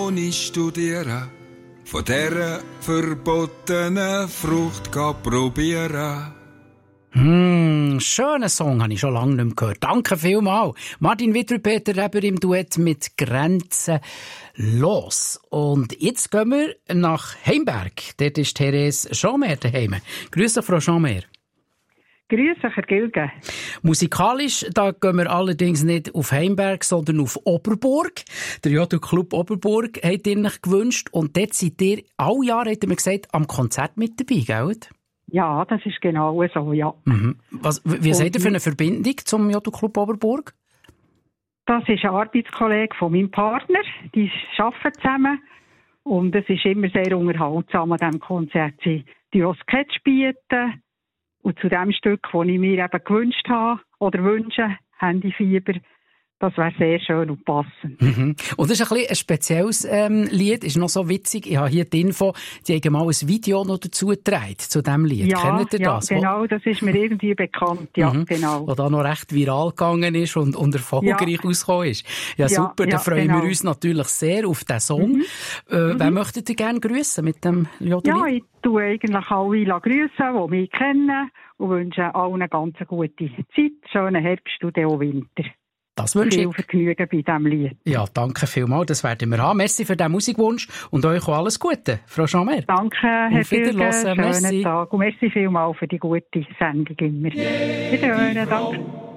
ohne Studieren von dieser verbotenen Frucht probieren. Schönen Song habe ich schon lange nicht mehr gehört. Danke vielmals. Martin Witter-Peter Reber im Duett mit «Grenzen los». Und jetzt gehen wir nach Heimberg. Dort ist Therese Jeanmaire daheim. Grüße, Frau Jeanmaire. Grüße, Herr Gilge. Musikalisch, da gehen wir allerdings nicht auf Heimberg, sondern auf Oberburg. Der Jodelclub Oberburg hat ihr gewünscht. Und dort seid ihr alle Jahre, hat er mir gesagt, am Konzert mit dabei, gell? Ja, das ist genau so, ja. Mhm. Wie seid ihr für eine Verbindung zum Jodelclub Oberburg? Das ist ein Arbeitskollege von meinem Partner. Die arbeiten zusammen. Und es ist immer sehr unterhaltsam an diesem Konzert. Sie auch Sketch bieten. Und zu dem Stück, das ich mir eben gewünscht habe, oder wünsche, Handyfieber, das wäre sehr schön und passend. Mhm. Und das ist ein spezielles Lied, ist noch so witzig. Ich habe hier die Info, die haben mal ein Video noch dazu getragen, zu diesem Lied. Ja, kennt ihr das? Ja, genau, das ist mir irgendwie bekannt. Ja, genau. Wo da noch recht viral gegangen ist und erfolgreich rausgekommen ist. Ja, super, da freuen wir uns natürlich sehr auf diesen Song. Wen möchtet ihr gerne grüssen mit dem Jodellied? Ja, ich tue eigentlich alle grüssen, die mich kennen, und wünsche allen eine ganz gute Zeit, schönen Herbst und auch Winter. Das wünsche ich. Viel Vergnügen bei diesem Lied. Ja, danke vielmals, das werden wir haben. Merci für den Musikwunsch und euch auch alles Gute, Frau Jeanmaire. Danke, Herr Gilge, schönen merci. Tag und merci vielmals für die gute Sendung immer. Wiederhören, danke.